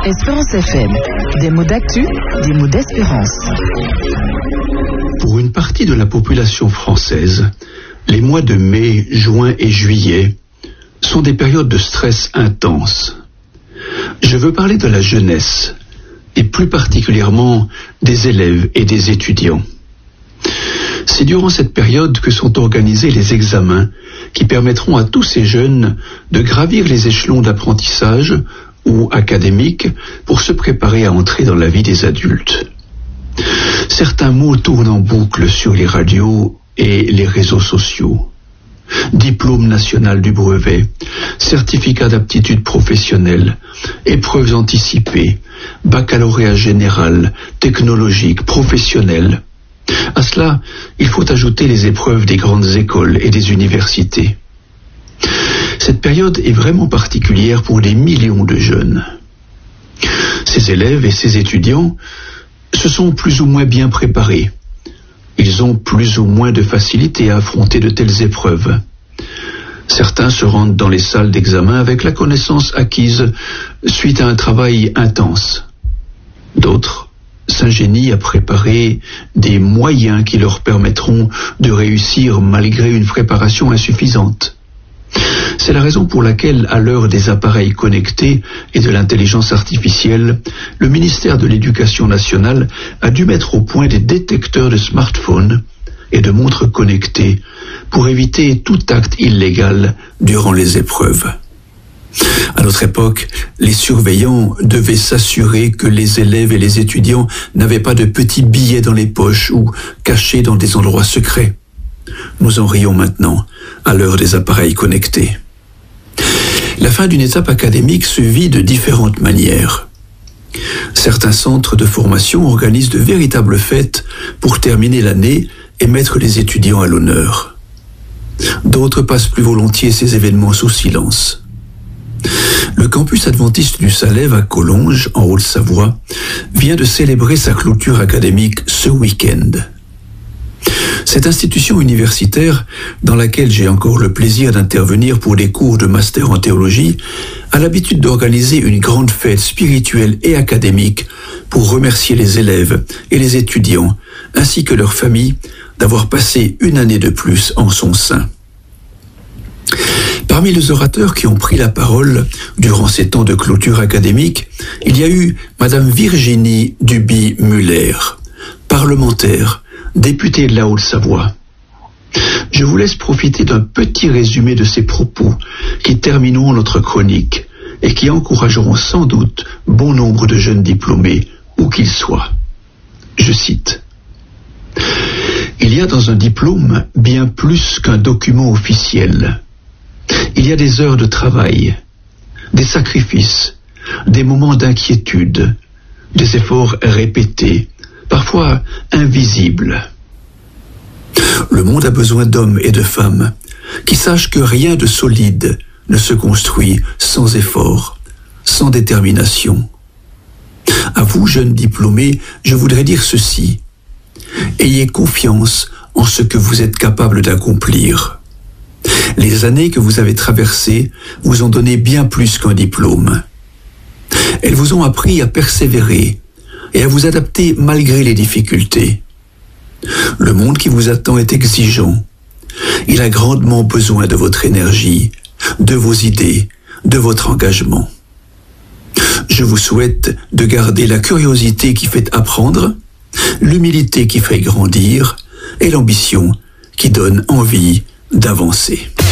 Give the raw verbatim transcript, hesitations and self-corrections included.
Espérance F M. Des mots d'actu, des mots d'espérance. Pour une partie de la population française, les mois de mai, juin et juillet sont des périodes de stress intense. Je veux parler de la jeunesse, et plus particulièrement des élèves et des étudiants. C'est durant cette période que sont organisés les examens qui permettront à tous ces jeunes de gravir les échelons d'apprentissage ou académiques pour se préparer à entrer dans la vie des adultes. Certains mots tournent en boucle sur les radios et les réseaux sociaux. Diplôme national du brevet, certificat d'aptitude professionnelle, épreuves anticipées, baccalauréat général, technologique, professionnel. À cela, il faut ajouter les épreuves des grandes écoles et des universités. Cette période est vraiment particulière pour des millions de jeunes. Ces élèves et ces étudiants se sont plus ou moins bien préparés. Ils ont plus ou moins de facilité à affronter de telles épreuves. Certains se rendent dans les salles d'examen avec la connaissance acquise suite à un travail intense. D'autres s'ingénient à préparer des moyens qui leur permettront de réussir malgré une préparation insuffisante. C'est la raison pour laquelle, à l'heure des appareils connectés et de l'intelligence artificielle, le ministère de l'Éducation nationale a dû mettre au point des détecteurs de smartphones et de montres connectées pour éviter tout acte illégal durant les épreuves. À notre époque, les surveillants devaient s'assurer que les élèves et les étudiants n'avaient pas de petits billets dans les poches ou cachés dans des endroits secrets. Nous en rions maintenant, à l'heure des appareils connectés. La fin d'une étape académique se vit de différentes manières. Certains centres de formation organisent de véritables fêtes pour terminer l'année et mettre les étudiants à l'honneur. D'autres passent plus volontiers ces événements sous silence. Le campus adventiste du Salève à Collonges, en Haute-Savoie, vient de célébrer sa clôture académique ce week-end. Cette institution universitaire, dans laquelle j'ai encore le plaisir d'intervenir pour des cours de master en théologie, a l'habitude d'organiser une grande fête spirituelle et académique pour remercier les élèves et les étudiants, ainsi que leurs familles, d'avoir passé une année de plus en son sein. Parmi les orateurs qui ont pris la parole durant ces temps de clôture académique, il y a eu Madame Virginie Duby-Muller, parlementaire, députée de la Haute-Savoie. Je vous laisse profiter d'un petit résumé de ses propos qui termineront notre chronique et qui encourageront sans doute bon nombre de jeunes diplômés, où qu'ils soient. Je cite. « Il y a dans un diplôme bien plus qu'un document officiel. Il y a des heures de travail, des sacrifices, des moments d'inquiétude, des efforts répétés, parfois invisibles. Le monde a besoin d'hommes et de femmes qui sachent que rien de solide ne se construit sans effort, sans détermination. À vous, jeunes diplômés, je voudrais dire ceci. Ayez confiance en ce que vous êtes capable d'accomplir. Les années que vous avez traversées vous ont donné bien plus qu'un diplôme. Elles vous ont appris à persévérer et à vous adapter malgré les difficultés. Le monde qui vous attend est exigeant. Il a grandement besoin de votre énergie, de vos idées, de votre engagement. Je vous souhaite de garder la curiosité qui fait apprendre, l'humilité qui fait grandir et l'ambition qui donne envie d'avancer.